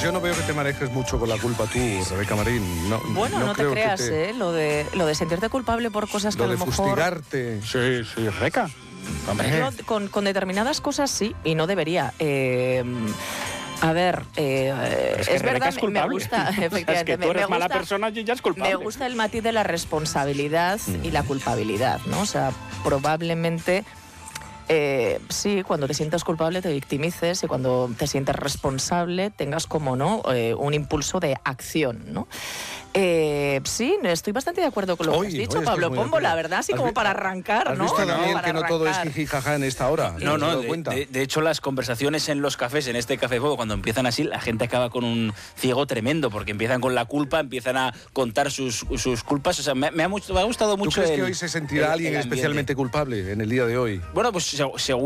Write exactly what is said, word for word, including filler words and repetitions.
yo no veo que te manejes mucho con la culpa tú, Rebeca Marín. No, Bueno, no, no te creo creas, que te... ¿eh? Lo de, lo de sentirte culpable por cosas que Lo a de lo mejor... fustigarte. Sí, sí, Rebeca. Hombre. Yo con, con determinadas cosas sí, y no debería. Eh, a ver, eh, Es, es, que verdad, es me, culpable. me gusta, efectivamente. O sea, es que tú me, eres me mala gusta, persona y ya es culpable. Me gusta el matiz de la responsabilidad y la culpabilidad, ¿no? O sea, probablemente... Eh, sí, cuando te sientas culpable te victimices y cuando te sientes responsable tengas como no eh, un impulso de acción, ¿no? Eh, sí, estoy bastante de acuerdo con lo Hoy, que has dicho, hoy Pablo estás muy Pombo, de la acuerdo. verdad, así ¿Has como vi- para arrancar, ¿Has ¿no? visto, No, Daniel, para que no todo es arrancar. jiji jaja en esta hora? No, ¿Te has no, dado de, cuenta? de- de hecho las conversaciones en los cafés, en este Café Fuego, cuando empiezan así, la gente acaba con un ciego tremendo, porque empiezan con la culpa, empiezan a contar sus, sus culpas. O sea, me, me ha, mucho- me ha gustado ¿Tú mucho crees el- que hoy se sentirá el- alguien el ambiente. especialmente culpable en el día de hoy? Bueno, pues se- seguro